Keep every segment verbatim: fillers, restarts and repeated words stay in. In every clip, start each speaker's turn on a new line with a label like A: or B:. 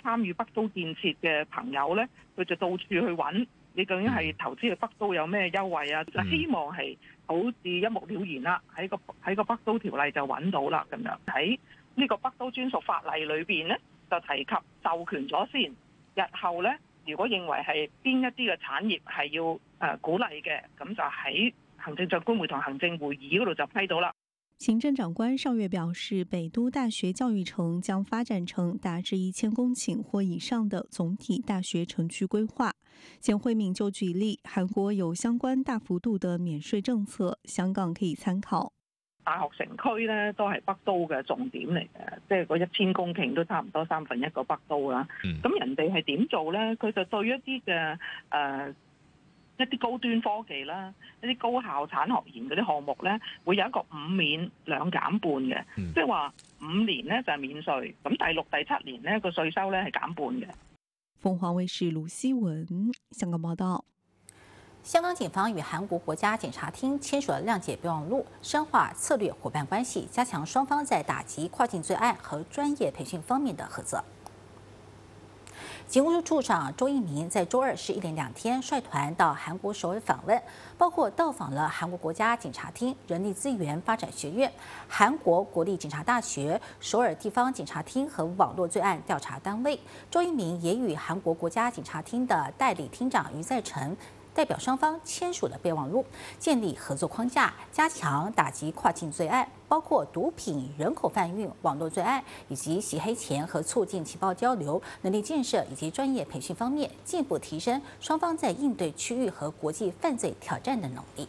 A: 參與北都建設嘅朋友咧，佢就到處去揾你究竟係投資去北都有咩優惠啊？就希望係好似一目了然啦，喺個喺個北都條例就揾到啦咁樣。喺呢個北都專屬法例裏邊咧，就提及授權咗先，日後咧如果認為係邊一啲嘅產業係要誒、呃、鼓勵嘅，咁就喺行政長官會同行政會議嗰度就批到啦。
B: 行政长官上月表示，北都大学教育城将发展成达至一千公顷或以上的总体大学城区规划。简慧敏就举例，韩国有相关大幅度的免税政策，香港可以参考。
A: 大學城區咧都係北都嘅重點嚟嘅，即係嗰一千公頃都差唔多三分一個北都啦。咁、嗯、人哋係點做咧？佢就對一啲嘅誒一啲高端科技啦，一啲高校產學研嗰啲項目咧，會有一個五免兩減半嘅，嗯、即係話五年咧就係免稅，咁第六、第七年咧個稅收咧係減半嘅。
B: 鳳凰衛視盧希文香港報道。
C: 香港警方与韩国国家警察厅签署了谅解备忘录，深化策略伙伴关系，加强双方在打击跨境罪案和专业培训方面的合作。警务处长周一鸣在周二是一连两天率团到韩国首尔访问，包括到访了韩国国家警察厅、人力资源发展学院、韩国国立警察大学、首尔地方警察厅和网络罪案调查单位。周一鸣也与韩国国家警察厅的代理厅长于在成代表双方签署了备忘录，建立合作框架，加强打击跨境罪案，包括毒品、人口贩运、网络罪案以及洗黑钱和促进情报交流、能力建设以及专业培训方面，进一步提升双方在应对区域和国际犯罪挑战的能力。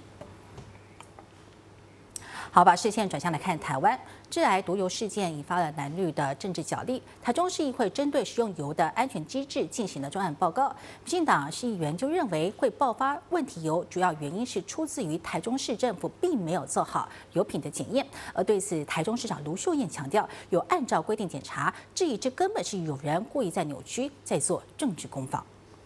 C: 好，把视线转向来看台湾，致癌毒油事件引发了蓝绿的政治角力。台中市议会针对食用油的安全机制进行了专案报告，民进党市议员就认为会爆发问题油，主要原因是出自于台中市政府并没有做好油品的检验。而对此，台中市长卢秀燕强调，有按照规定检查，质疑这根本是有人故意在扭曲，在做政治攻防。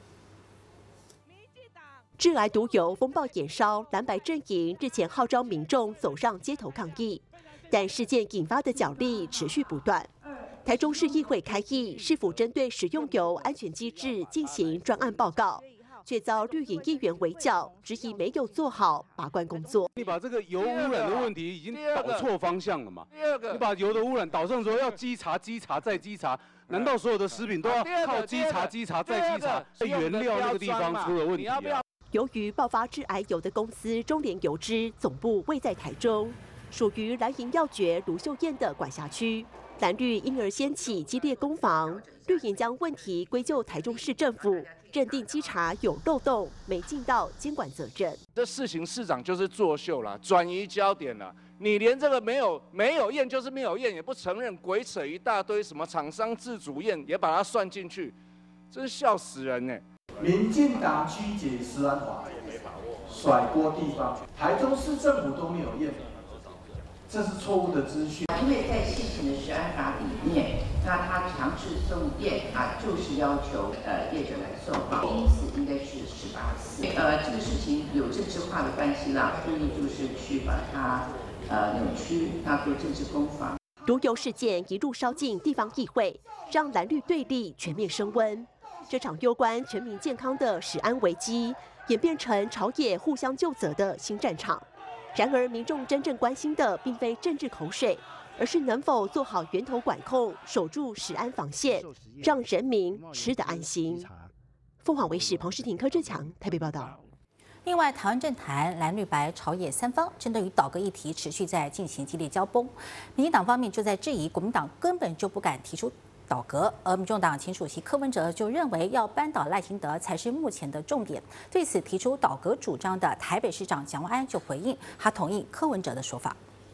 D: 致癌毒油风暴延烧，蓝白阵营日前号召民众走上街头抗议，但事件引发的角力持续不断。台中市议会开议，是否针对食用油安全机制进行专案报告，却遭绿营议员围剿，质疑没有做好把关工作。
E: 你把这个油污染的问题已经导错方向了嘛？你把油的污染导向说要稽查、稽查再稽查。难道所有的食品都要靠稽查、稽查再稽查？原料那个地方出了问题啊！
D: 由于爆发致癌油的公司中联油脂总部位在台中，属于蓝营要角卢秀燕的管辖区，蓝绿因而掀起激烈攻防。绿营将问题归咎台中市政府，认定稽查有漏洞，没尽到监管责任。
F: 这事情市长就是作秀了，转移焦点了。你连这个没有没有验就是没有验，也不承认，鬼扯一大堆，什么厂商自主验也把它算进去，真是笑死人呢！
G: 民进党曲解食安法，甩锅地方，台中市政府都没有验，这是错误的资讯。
H: 因为在现行的食安法里面，那它强制送验啊，就是要求呃业者来送报，因此应该是十八次。呃，这个事情有政治化的关系啦，所以就是去把它呃扭曲，那做政治攻防。
D: 毒油事件一路烧进地方议会，让蓝绿对立全面升温。这场攸关全民健康的食安危机，演变成朝野互相究责的新战场。然而，民众真正关心的并非政治口水，而是能否做好源头管控，守住食安防线，让人民吃得安心。凤凰卫视彭诗婷、柯志强台北报道。
C: 另外，台湾政坛蓝绿白朝野三方针对于倒戈议题持续在进行激烈交锋。民进党方面就在质疑国民党根本就不敢提出倒戈，而民众党前主席柯文哲就认为要扳倒赖清德才是目前的重点。对此提出倒戈主张的台北市长蒋万安就回应，他同意柯文哲的说法。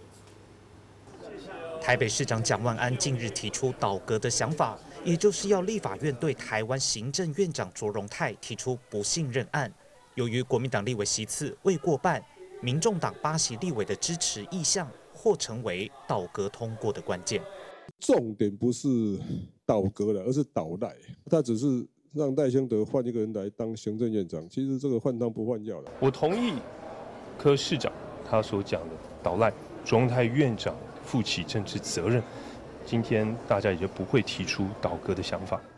I: 台北市长蒋万安近日提出倒戈的想法，也就是要立法院对台湾行政院长卓荣泰提出不信任案。由于国民党立委席次未过半，民众党八席立委的支持意向或成为倒戈通过的关键。
J: 重点不是倒戈了，而是倒赖。他只是让赖清德换一个人来当行政院长，其实这个换汤不换药了。
K: 我同意柯市长他所讲的倒赖，卓荣泰院长负起政治责任。今天大家也就不会提出倒戈的想法。